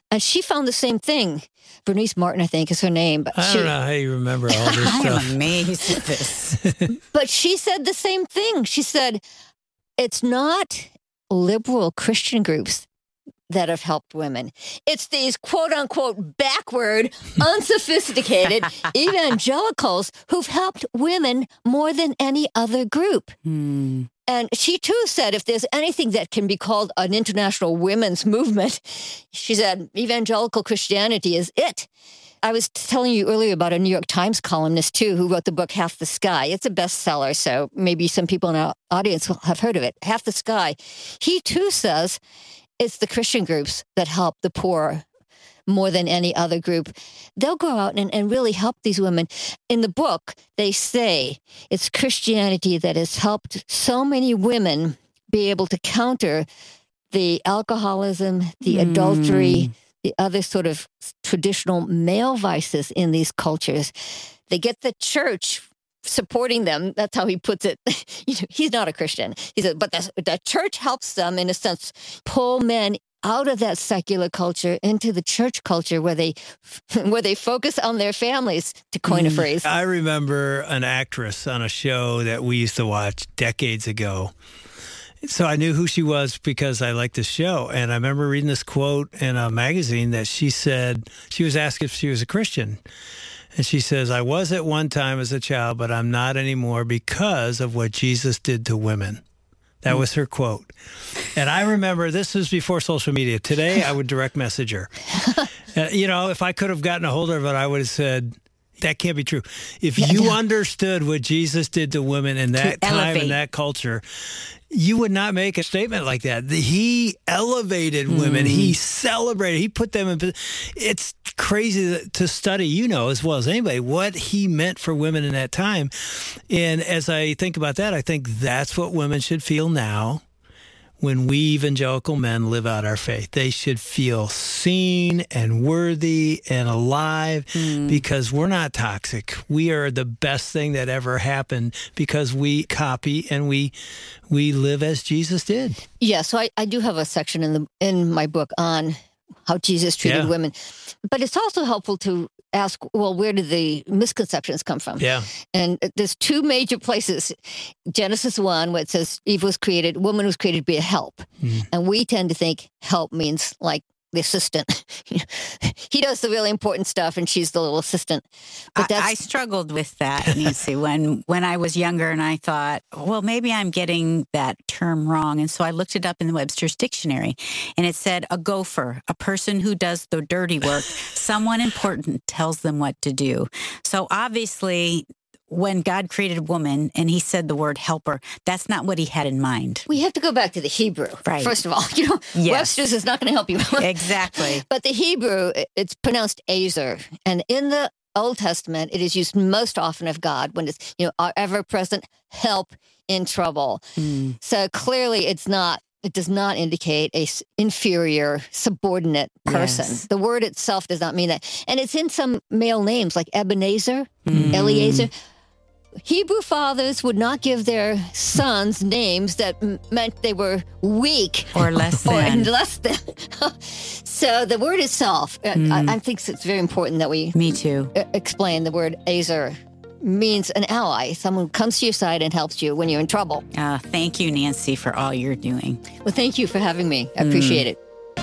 And she found the same thing. Bernice Martin, I think, is her name. But I don't know how you remember all this I stuff. am amazed at this. But she said the same thing. She said, it's not liberal Christian groups that have helped women. It's these quote unquote backward, unsophisticated evangelicals who've helped women more than any other group. And she too said if there's anything that can be called an international women's movement, she said evangelical Christianity is it. I was telling you earlier about a New York Times columnist, too, who wrote the book Half the Sky. It's a bestseller, so maybe some people in our audience will have heard of it. Half the Sky. He, too, says it's the Christian groups that help the poor more than any other group. They'll go out and really help these women. In the book, they say it's Christianity that has helped so many women be able to counter the alcoholism, the adultery, the other sort of traditional male vices in these cultures. They get the church supporting them. That's how he puts it. He's not a Christian. He said, but the church helps them, in a sense, pull men out of that secular culture into the church culture where they focus on their families, to coin a phrase. I remember an actress on a show that we used to watch decades ago. So I knew who she was because I liked the show. And I remember reading this quote in a magazine that she said, she was asked if she was a Christian. And she says, I was at one time as a child, but I'm not anymore because of what Jesus did to women. That was her quote. And I remember this was before social media. Today, I would direct message her. If I could have gotten a hold of it, I would have said, that can't be true. If you understood what Jesus did to women in that time and that culture, you would not make a statement like that. He elevated women. He celebrated. He put them in. It's crazy to study, as well as anybody, what he meant for women in that time. And as I think about that, I think that's what women should feel now. When we evangelical men live out our faith, they should feel seen and worthy and alive because we're not toxic. We are the best thing that ever happened because we copy and we live as Jesus did. Yeah, so I do have a section in my book on how Jesus treated women. But it's also helpful to ask, well, where did the misconceptions come from? Yeah. And there's two major places. Genesis 1, where it says Eve was created, woman was created to be a help. And we tend to think help means like the assistant. He does the really important stuff and she's the little assistant. But I struggled with that, Nancy, when I was younger, and I thought, well, maybe I'm getting that term wrong. And so I looked it up in the Webster's Dictionary, and it said a gopher, a person who does the dirty work. Someone important tells them what to do. So obviously, when God created woman and he said the word helper, that's not what he had in mind. We have to go back to the Hebrew. Right. First of all, Webster's is not going to help you. Exactly. But the Hebrew, it's pronounced Ezer. And in the Old Testament, it is used most often of God when it's, our ever-present help in trouble. So clearly it does not indicate a inferior, subordinate person. Yes. The word itself does not mean that. And it's in some male names like Ebenezer, Eliezer. Hebrew fathers would not give their sons names that meant they were weak or less than. So the word itself, I think it's very important that we explain the word Ezer means an ally, someone who comes to your side and helps you when you're in trouble. Thank you, Nancy, for all you're doing. Well, thank you for having me. I appreciate it.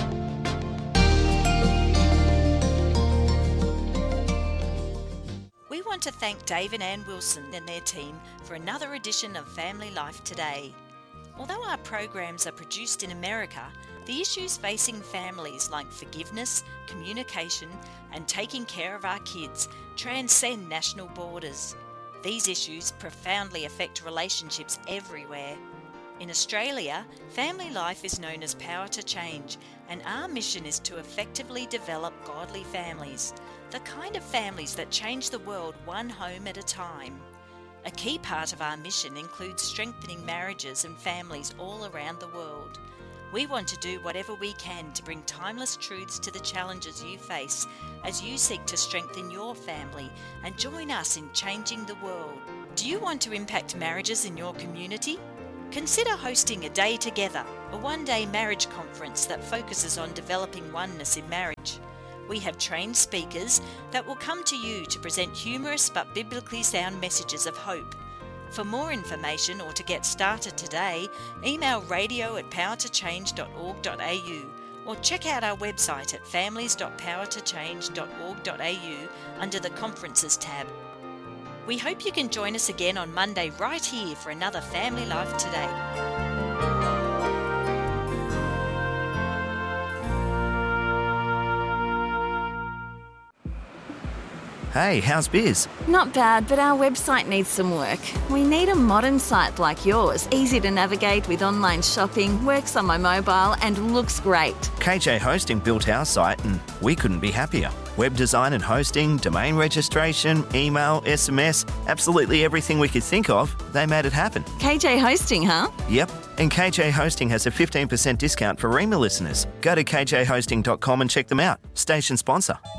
We want to thank Dave and Ann Wilson and their team for another edition of Family Life Today. Although our programs are produced in America, the issues facing families like forgiveness, communication, and taking care of our kids transcend national borders. These issues profoundly affect relationships everywhere. In Australia, Family Life is known as Power to Change, and our mission is to effectively develop godly families, the kind of families that change the world one home at a time. A key part of our mission includes strengthening marriages and families all around the world. We want to do whatever we can to bring timeless truths to the challenges you face as you seek to strengthen your family and join us in changing the world. Do you want to impact marriages in your community? Consider hosting a Day Together, a one-day marriage conference that focuses on developing oneness in marriage. We have trained speakers that will come to you to present humorous but biblically sound messages of hope. For more information or to get started today, email radio@powertochange.org.au or check out our website at families.powertochange.org.au under the Conferences tab. We hope you can join us again on Monday right here for another Family Life Today. Hey, how's biz? Not bad, but our website needs some work. We need a modern site like yours, easy to navigate with online shopping, works on my mobile and looks great. KJ Hosting built our site and we couldn't be happier. Web design and hosting, domain registration, email, SMS, absolutely everything we could think of, they made it happen. KJ Hosting, huh? Yep, and KJ Hosting has a 15% discount for Rema listeners. Go to kjhosting.com and check them out. Station sponsor.